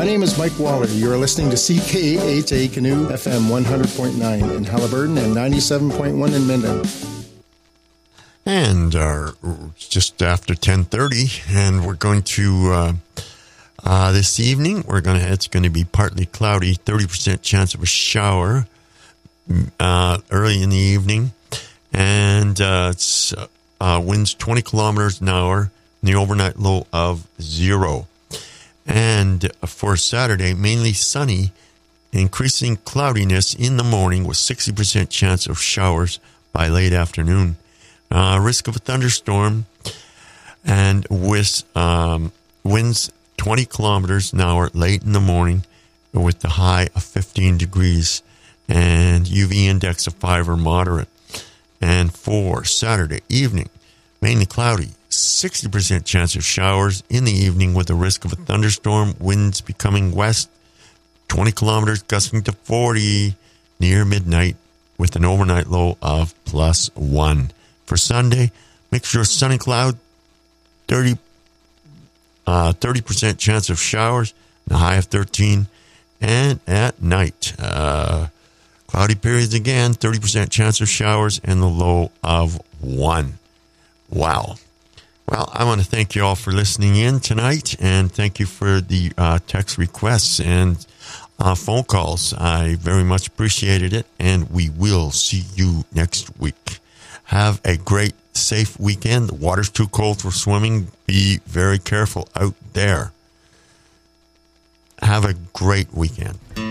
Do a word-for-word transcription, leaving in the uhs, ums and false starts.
My name is Mike Waller. You are listening to C K H A Canoe F M one hundred point nine in Halliburton and ninety-seven point one in Minden. And uh, it's just after ten thirty, and we're going to, uh, uh, this evening, we're going to, it's going to be partly cloudy, thirty percent chance of a shower uh, early in the evening, and uh, it's uh, winds twenty kilometers an hour, and the overnight low of zero. And for Saturday, mainly sunny, increasing cloudiness in the morning with sixty percent chance of showers by late afternoon. Uh, risk of a thunderstorm, and with um, winds twenty kilometers an hour late in the morning with the high of fifteen degrees and U V index of five or moderate. And for Saturday evening, mainly cloudy, sixty percent chance of showers in the evening with a risk of a thunderstorm, winds becoming west, twenty kilometers gusting to forty near midnight with an overnight low of plus one. For Sunday, mixture of sun and cloud, thirty, uh, thirty percent chance of showers, the high of thirteen. And at night, uh, cloudy periods again, thirty percent chance of showers, and the low of one. Wow. Well, I want to thank you all for listening in tonight, and thank you for the uh, text requests and uh, phone calls. I very much appreciated it, and we will see you next week. Have a great, safe weekend. The water's too cold for swimming. Be very careful out there. Have a great weekend.